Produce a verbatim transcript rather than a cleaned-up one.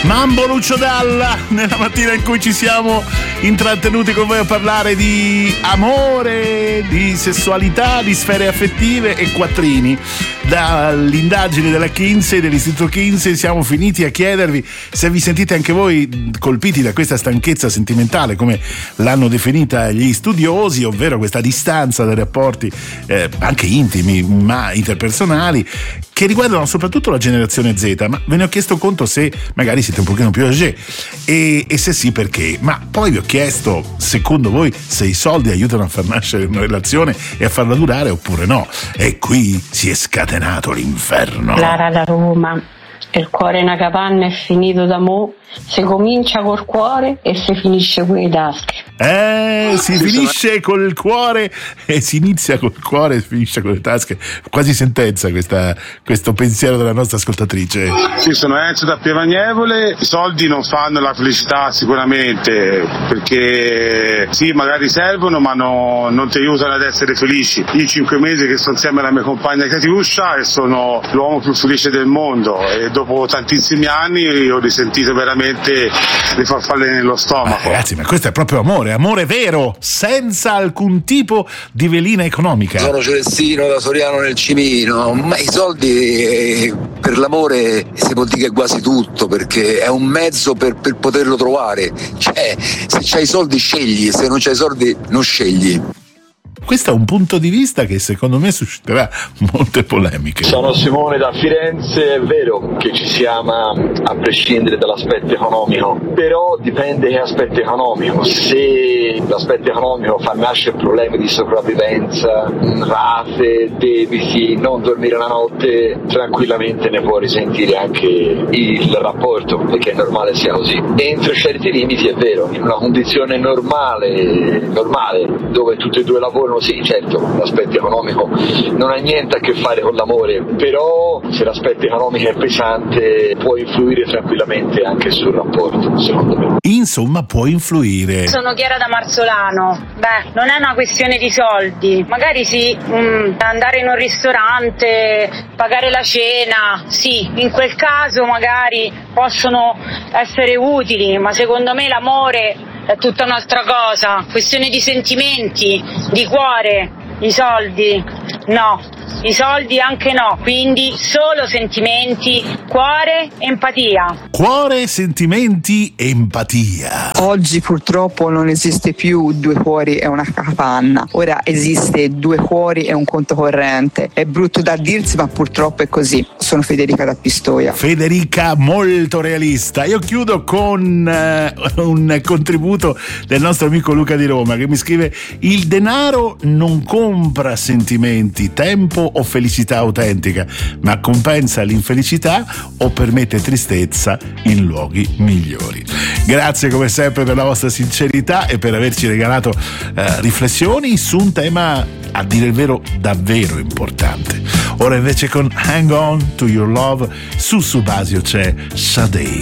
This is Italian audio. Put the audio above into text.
Mambo Lucio Dalla, nella mattina in cui ci siamo intrattenuti con voi a parlare di amore, di sessualità, di sfere affettive e quattrini. Dall'indagine della Kinsey, dell'istituto Kinsey, siamo finiti a chiedervi se vi sentite anche voi colpiti da questa stanchezza sentimentale, come l'hanno definita gli studiosi, ovvero questa distanza dai rapporti eh, anche intimi ma interpersonali, che riguardano soprattutto la generazione Z. Ma ve ne ho chiesto conto se magari siete un pochino più âgé e, e se sì perché. Ma poi vi ho chiesto, secondo voi, se i soldi aiutano a far nascere una relazione e a farla durare oppure no. E qui si è scatenato l'inferno. Clara da Roma. Il cuore è una capanna, è finito da mo'. Si comincia col cuore e si finisce con i tasche. Eh, si finisce col cuore e si inizia col cuore e si finisce con le tasche. Quasi sentenza questa, questo pensiero della nostra ascoltatrice. Sì, sono Enzo da Pievagnievole. I soldi non fanno la felicità sicuramente, perché sì, magari servono ma no, non ti aiutano ad essere felici. Io cinque mesi che sto insieme alla mia compagna Catiuscia e sono l'uomo più felice del mondo, e dopo tantissimi anni ho risentito veramente le farfalle nello stomaco. Ma ragazzi, ma questo è proprio amore, amore vero, senza alcun tipo di velina economica. Sono Celestino da Soriano nel Cimino, ma i soldi eh, per l'amore si può dire quasi tutto, perché è un mezzo per, per poterlo trovare. Cioè, se c'hai i soldi scegli, se non c'hai i soldi non scegli. Questo è un punto di vista che secondo me susciterà molte polemiche. Sono Simone da Firenze. È vero che ci si ama a prescindere dall'aspetto economico, però dipende che aspetto economico. Se l'aspetto economico fa nascere problemi di sopravvivenza, rate, debiti, non dormire la notte, tranquillamente ne può risentire anche il rapporto, perché è normale sia così. Entro certi limiti è vero, in una condizione normale, normale dove tutti e due lavorano, sì, certo, l'aspetto economico non ha niente a che fare con l'amore, però se l'aspetto economico è pesante può influire tranquillamente anche sul rapporto, secondo me. Insomma, può influire. Sono Chiara da Marzolano. Beh, non è una questione di soldi, magari sì, mm, andare in un ristorante, pagare la cena, sì, in quel caso magari possono essere utili, ma secondo me l'amore è tutta un'altra cosa, questione di sentimenti, di cuore. I soldi no, i soldi anche no, quindi solo sentimenti, cuore, empatia. Cuore, sentimenti, empatia. Oggi purtroppo non esiste più due cuori e una capanna, ora esiste due cuori e un conto corrente. È brutto da dirsi, ma purtroppo è così. Sono Federica da Pistoia. Federica molto realista. Io chiudo con uh, un contributo del nostro amico Luca di Roma, che mi scrive: il denaro non compra sentimenti, tempo o felicità autentica, ma compensa l'infelicità o permette tristezza in luoghi migliori. Grazie come sempre per la vostra sincerità e per averci regalato eh, riflessioni su un tema, a dire il vero, davvero importante. Ora invece con Hang On to Your Love su Subasio c'è Sade.